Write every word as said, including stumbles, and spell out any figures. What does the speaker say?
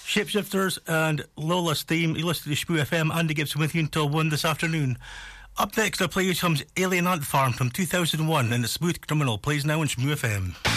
Shapeshifters and Lola's theme. You listen to Shmoo F M. Andy Gibson with you until one this afternoon. Up next, I'll play you some Alien Ant Farm from two thousand one, and The Smooth Criminal plays now on Shmoo F M.